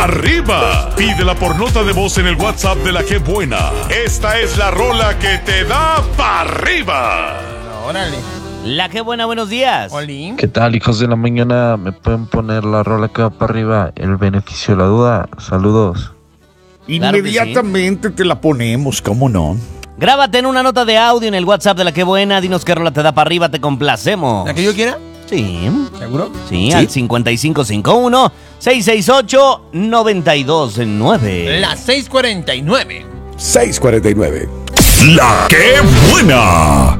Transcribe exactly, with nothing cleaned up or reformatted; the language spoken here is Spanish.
arriba. Pídela por nota de voz en el WhatsApp de La Que Buena. Esta es la rola que te da para arriba. Órale. La Que Buena, buenos días. Olín. ¿Qué tal, hijos de la mañana? ¿Me pueden poner la rola que va para arriba? El beneficio de la duda. Saludos. Claro que sí. Inmediatamente te la ponemos, ¿cómo no? Grábate en una nota de audio en el WhatsApp de La Que Buena. Dinos qué rola te da para arriba, te complacemos. ¿La que yo quiera? Sí. ¿Seguro? Sí, ¿Sí? al cincuenta y cinco cincuenta y uno, seiscientos sesenta y ocho, noventa y dos nueve. La seis cuarenta y nueve. seis cuarenta y nueve. La Que Buena.